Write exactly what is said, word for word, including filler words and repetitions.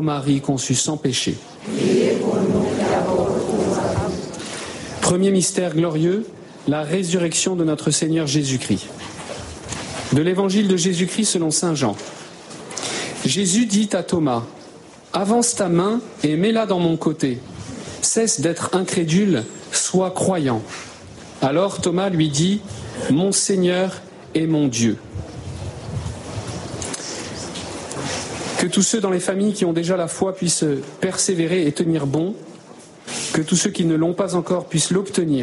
Marie conçue sans péché. Premier mystère glorieux, la résurrection de notre Seigneur Jésus-Christ. De l'évangile de Jésus-Christ selon saint Jean. Jésus dit à Thomas, « Avance ta main et mets-la dans mon côté. Cesse d'être incrédule, sois croyant. » Alors Thomas lui dit, « Mon Seigneur et mon Dieu. » Que tous ceux dans les familles qui ont déjà la foi puissent persévérer et tenir bon, que tous ceux qui ne l'ont pas encore puissent l'obtenir.